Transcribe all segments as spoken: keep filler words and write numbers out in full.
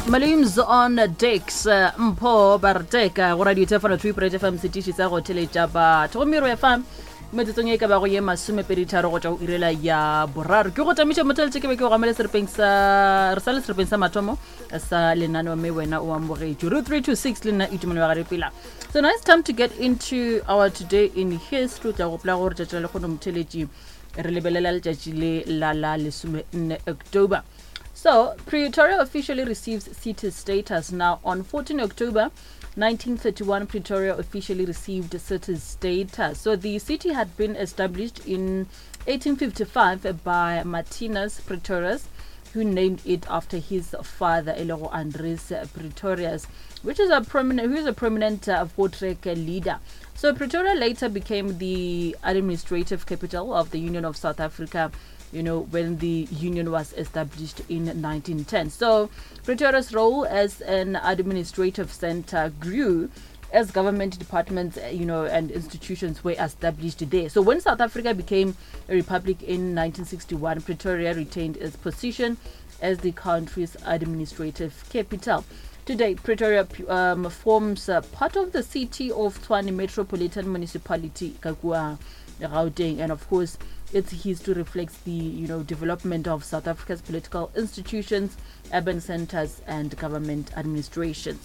Malum's on Dex, Mpo Barteka, what are you telling to Pre F M City? She's a hotel Jaba, Tomiro F M, Meditonia Bagoyema, Sume Peritaro, Irela Ya, Borar, Kota Micha Motel, Chekiko, Ramelis Repensa, Rosales Repensa Matomo, as Lenano Mewena, Uamore, Juru three two six, Lina Itumara Pila. So now it's time to get into our today in history, Tawapla or Jachalonum Teleji, Relebelal Jachile, Lala, Lesume in October. So, Pretoria officially receives city status now. On fourteenth October nineteen thirty-one, Pretoria officially received city status. So, the city had been established in eighteen fifty-five by Martinus Pretorius, who named it after his father, Eloro Andres Pretorius, which is a prominent, who is a prominent uh, Voortrekker leader. So, Pretoria later became the administrative capital of the Union of South Africa, you know, when the union was established in nineteen ten. So Pretoria's role as an administrative center grew as government departments, you know, and institutions were established there. So when South Africa became a republic in nineteen sixty-one, Pretoria retained its position as the country's administrative capital. Today, Pretoria um, forms uh, part of the city of Tshwane Metropolitan Municipality, Kakua, Gauteng, and of course, its history reflects the, you know, development of South Africa's political institutions, urban centers, and government administrations.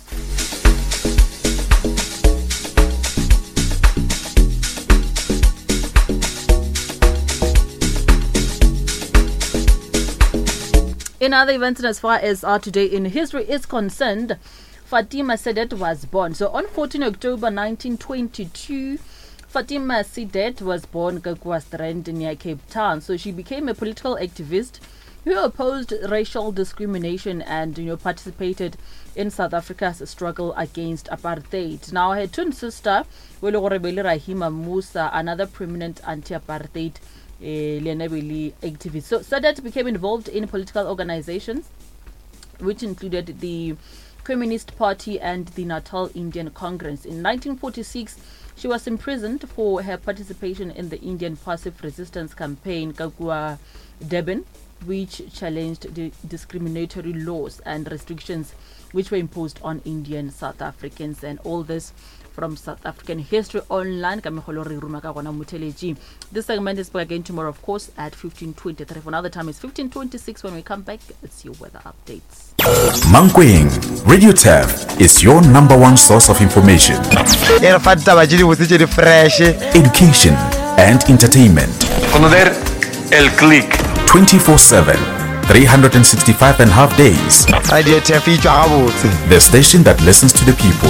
In other events, and as far as our today in history is concerned, Fatima Sadet was born. So on fourteenth October nineteen twenty-two, Fatima Sadet was born Kakwa near Cape Town. So she became a political activist who opposed racial discrimination and, you know, participated in South Africa's struggle against apartheid. Now her twin sister, Welogorebele Rahima Musa, another prominent anti-apartheid uh, activist. So Sadet became involved in political organizations, which included the Communist Party and the Natal Indian Congress. In nineteen forty-six, she was imprisoned for her participation in the Indian passive resistance campaign, Kakua Durban, which challenged the discriminatory laws and restrictions which were imposed on Indian South Africans. And all this from South African History Online. This segment is back again tomorrow, of course, at fifteen twenty-three. For another time, it's fifteen twenty-six. When we come back, it's your weather updates. Mankweng Radio Tef is your number one source of information, education, and entertainment. Conocer el click twenty-four seven, three hundred sixty-five and a half days. Radio Tef, the station that listens to the people.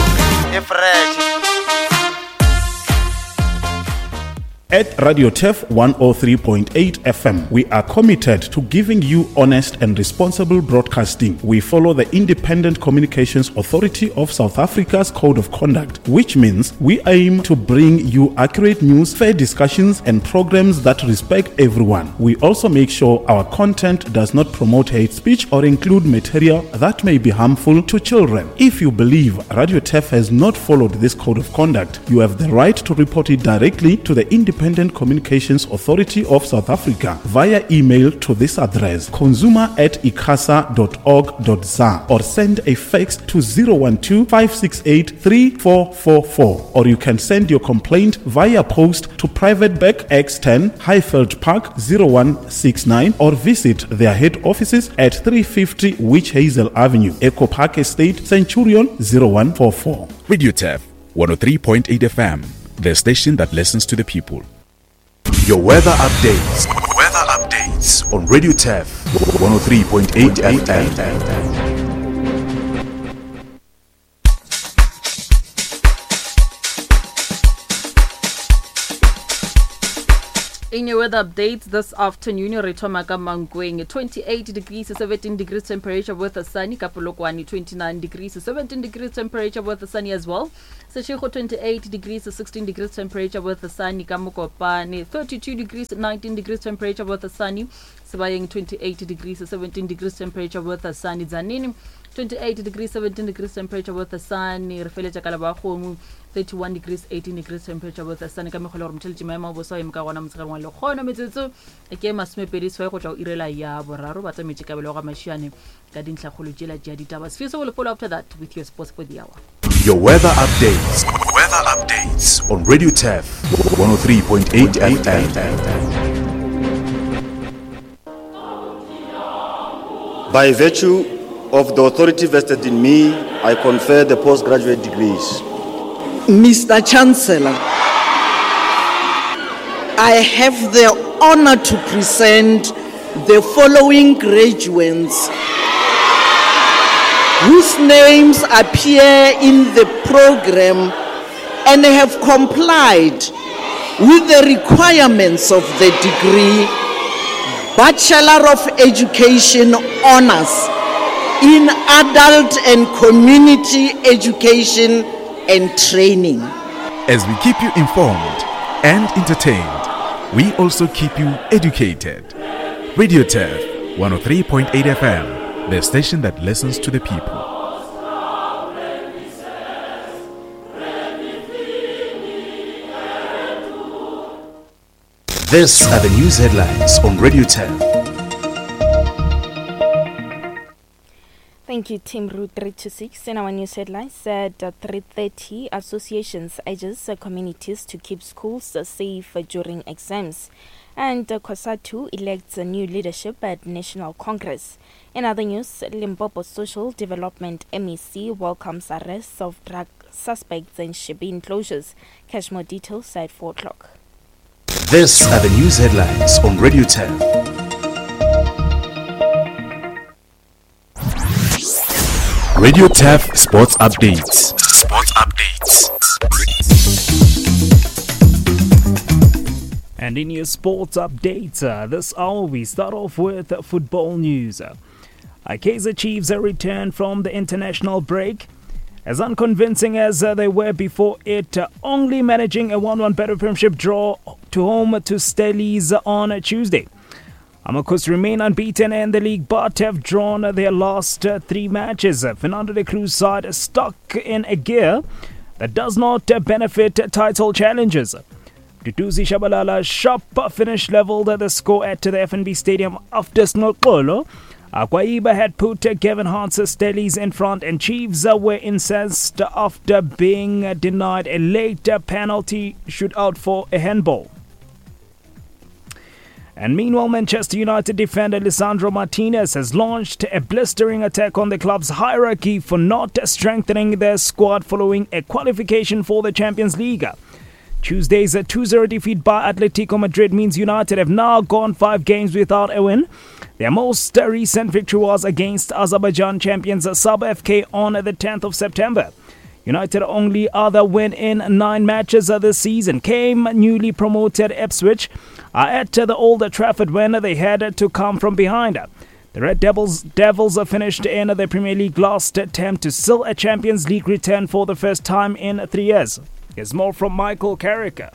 At Radio Tef one oh three point eight F M, we are committed to giving you honest and responsible broadcasting. We follow the Independent Communications Authority of South Africa's Code of Conduct, which means we aim to bring you accurate news, fair discussions, and programs that respect everyone. We also make sure our content does not promote hate speech or include material that may be harmful to children. If you believe Radio Tef has not followed this Code of Conduct, you have the right to report it directly to the Independent Independent Communications Authority of South Africa via email to this address, consumer at icasa dot org dot za, or send a fax to zero one two, five six eight, three four four four, or you can send your complaint via post to Private Back X ten, Highfield Park zero one six nine, or visit their head offices at three fifty Witch Hazel Avenue, Echo Park Estate, Centurion zero one four four. Radio Tef one oh three point eight F M, the station that listens to the people. Your weather updates. Weather updates on Radio Tef one oh three point eight F M. In your weather updates this afternoon, Retomaka Mankweng, twenty-eight degrees, seventeen degrees temperature with the sunny. Kapolokwani, twenty-nine degrees, seventeen degrees temperature with the sunny as well. Seshego, twenty-eight degrees, sixteen degrees temperature with the sunny. Kamukopane, thirty-two degrees, nineteen degrees temperature with the sunny. Sibayeng, twenty-eight degrees, seventeen degrees temperature with the sunny. Zanini, twenty-eight degrees, seventeen degrees temperature with the sun. Re feletsa ka Labakgomo, thirty-one degrees, eighteen degrees temperature with the sun. Ka megolo re motheletse maemo bo so imka gona motshegare wa le kgono metsotso e ke masomepedi swa go tla o irela ya boraro ba tsametse ka belo ga mashiane ka dintlha kholo jela dia ditaba. Sfiso will follow after that with your sports for the hour. Your weather updates. Weather updates on Radio T E F one oh three point eight F M. By virtue of the authority vested in me, I confer the postgraduate degrees. Mister Chancellor, I have the honor to present the following graduates whose names appear in the program and have complied with the requirements of the degree Bachelor of Education Honors in Adult and Community Education and Training. As we keep you informed and entertained, we also keep you educated. Radio T E F one oh three point eight F M, the station that listens to the people. These are the news headlines on Radio T E F. Thank you, Team Route three two six. In our news headlines, at three thirty, associations urges communities to keep schools safe during exams. And COSATU elects a new leadership at National Congress. In other news, Limpopo Social Development M E C welcomes arrests of drug suspects and Shebeen closures. Catch more details at four o'clock. These are the news headlines on Radio T E F. Radio T E F Sports Updates. Sports Updates. And in your sports updates, uh, this hour we start off with uh, football news. Uh, Kaizer Chiefs uh, return from the international break. As unconvincing as uh, they were before it, uh, only managing a one one battle premiership draw to home to Stellies on uh, Tuesday. Amakos remain unbeaten in the league but have drawn uh, their last uh, three matches. Uh, Fernando de Cruz side stuck in a gear that does not uh, benefit uh, title challenges. Duduzi Shabalala sharp finish leveled uh, the score at the F N B Stadium after Snokolo. Aquaiba had put Kevin Hart's Stellies in front, and Chiefs were incensed after being denied a late penalty shootout for a handball. And meanwhile, Manchester United defender Lisandro Martinez has launched a blistering attack on the club's hierarchy for not strengthening their squad following a qualification for the Champions League. Tuesday's two zero defeat by Atletico Madrid means United have now gone five games without a win. Their most recent victory was against Azerbaijan champions Sabah F K on the tenth of September. United only other win in nine matches this season came newly promoted Ipswich at the Old Trafford when they had to come from behind. The Red Devils Devils finished in the Premier League last attempt to seal a Champions League return for the first time in three years. Here's more from Michael Carricker.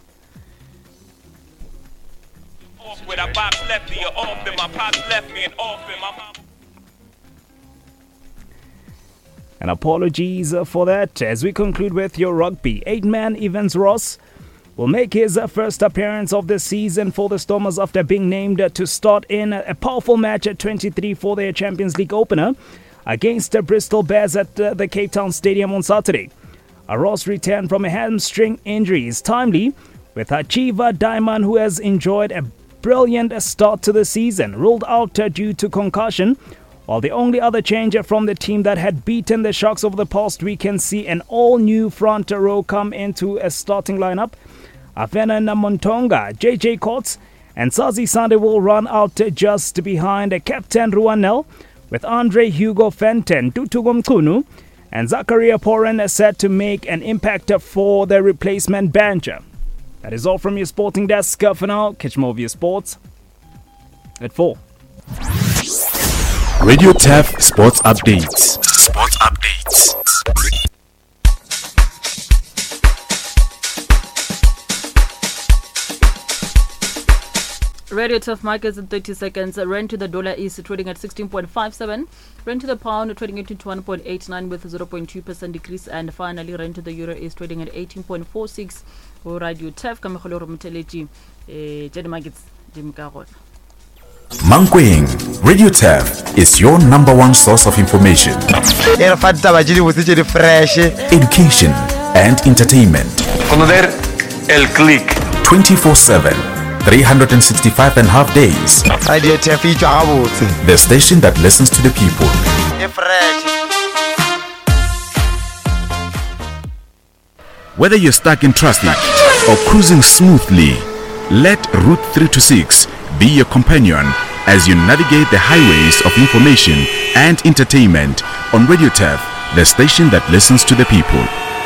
And apologies for that as we conclude with your rugby. Eight-man Evans Ross will make his first appearance of the season for the Stormers after being named to start in a powerful match at twenty-three for their Champions League opener against the Bristol Bears at the Cape Town Stadium on Saturday. A Ross return from a hamstring injury is timely, with Achieva Diamond, who has enjoyed a brilliant start to the season, ruled out due to concussion, while the only other change from the team that had beaten the Sharks over the past weekend see an all-new front row come into a starting lineup. Avena Namontonga, J J Coates and Sazi Sande will run out just behind Captain Ruanel, with Andre Hugo Fenton, Dutugum Kunu and Zakaria Poren set to make an impact for the replacement bench. That is all from your sporting desk for now. Catch more of your sports at four. Radio T E F Sports Updates. Sports Updates. Radio Tough Markets in thirty seconds. Rand to the dollar is trading at sixteen point five seven. Rand to the pound trading at twenty-one point eight nine with a zero point two percent decrease. And finally, rand to the euro is trading at eighteen point four six. Radio Tough Kamekolo Rumteleji. Jadi Markets Jim Karol. Mankweng, Radio Tough is your number one source of information, education, and entertainment. Conocer el click. twenty-four seven, three hundred sixty-five and a half days. Radio Tough, the station that listens to the people. Whether you're stuck in traffic or cruising smoothly, let Route three twenty-six be your companion as you navigate the highways of information and entertainment on Radio Tough, the station that listens to the people.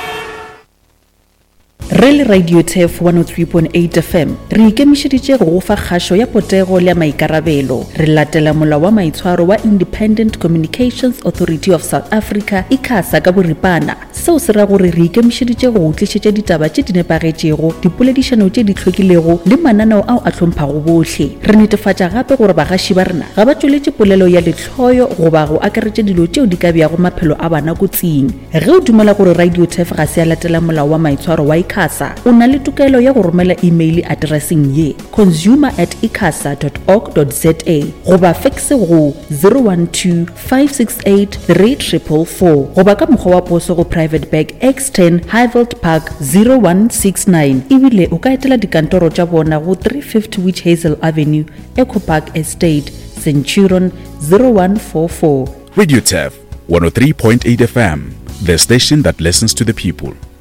Rele Radio Tough one oh three point eight F M re ikemišeditše go fa kgašo ya potego le maikarabelo. Re latela molao wa maitshwaro wa Independent Communications Authority of South Africa ICASA ka boripana. Seo se ra gore re ikemišeditše go tlišetša ditaba tše di nepagetšego, dipoledišano tše di hlwekilego le mananeo ao a hlomphang bohle. Re netefatša gape gore bagaši ba rena ga ba tšweletše polelo ya lehloyo goba go akaretša dilo tšeo di ka beago maphelo a bana kotsing. Ge o dumela gore Radio Tough ga se a latela molao wa maitshwaro wa ICASA, o na le tokelo ya go romela email addressing ye consumer at icasa dot org dot za goba faxe go zero one two five six eight three four four four goba ka mokgwa wa poso go Private Bag X ten Highveld Park zero one six nine. Ebile o ka etela dikantoro tša bona go three fifty Witch Hazel Avenue, Echo Park Estate, Centurion zero one four four. Radio Tough one oh three point eight F M, the station that listens to the people.